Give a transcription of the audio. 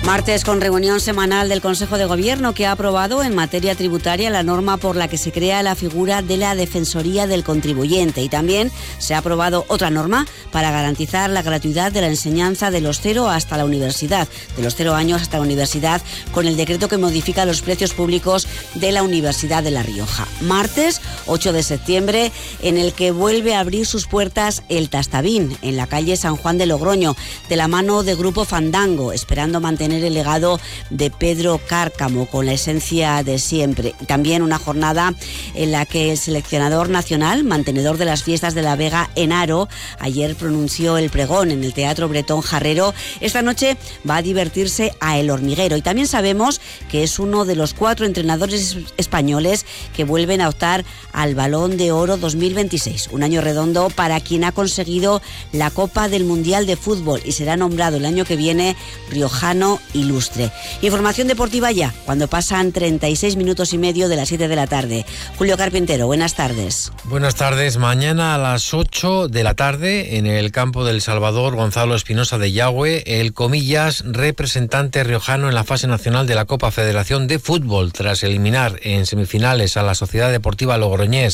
Martes, con reunión semanal del Consejo de Gobierno, que ha aprobado en materia tributaria la norma por la que se crea la figura de la Defensoría del Contribuyente, y también se ha aprobado otra norma para garantizar la gratuidad de la enseñanza de los 0 hasta la universidad, de los 0 años hasta la universidad, con el decreto que modifica los precios públicos de la Universidad de La Rioja. Martes, 8 de septiembre, en el que vuelve a abrir sus puertas el Tastavín, en la calle San Juan de Logroño, de la mano de Grupo Fandango, esperando mantener el legado de Pedro Cárcamo con la esencia de siempre. También una jornada en la que el seleccionador nacional, mantenedor de las fiestas de la Vega en Haro, ayer pronunció el pregón en el Teatro Bretón Jarrero. Esta noche va a divertirse a El Hormiguero, y también sabemos que es uno de los 4 entrenadores españoles que vuelven a optar al Balón de Oro 2026, un año redondo para quien ha conseguido la Copa del Mundial de Fútbol y será nombrado el año que viene riojano ilustre. Información deportiva ya, cuando pasan 36 minutos y medio de las 7 de la tarde. Julio Carpintero, buenas tardes. Buenas tardes. Mañana a las 8 de la tarde, en el campo del Salvador Gonzalo Espinosa de Yagüe, el Comillas, representante riojano en la fase nacional de la Copa Federación de Fútbol, tras eliminar en semifinales a la Sociedad Deportiva Logroñés